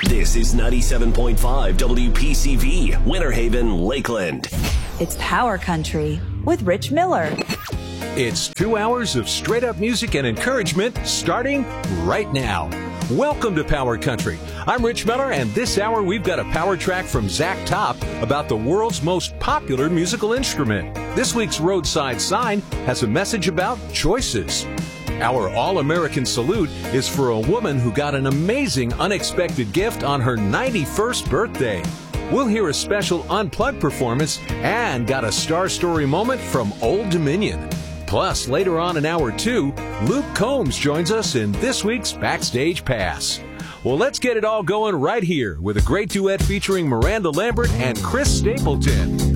This is 97.5 WPCV, Winter Haven, Lakeland. It's Power Country with Rich Miller. It's 2 hours of straight-up music and encouragement starting right now. Welcome to Power Country. I'm Rich Miller, and this hour we've got a power track from Zach Top about the world's most popular musical instrument. This week's Roadside Sign has a message about choices. Our All-American Salute is for a woman who got an amazing unexpected gift on her 91st birthday. We'll hear a special unplugged performance and got a star story moment from Old Dominion. Plus, later on in Hour 2, Luke Combs joins us in this week's Backstage Pass. Well, let's get it all going right here with a great duet featuring Miranda Lambert and Chris Stapleton.